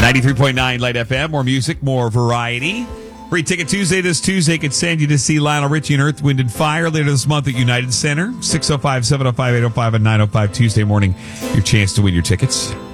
93.9 Light FM, more music, more variety. Free Ticket Tuesday this Tuesday could send you to see Lionel Richie and Earth, Wind & Fire later this month at United Center. 605-705-805 and 905 Tuesday morning. Your chance to win your tickets.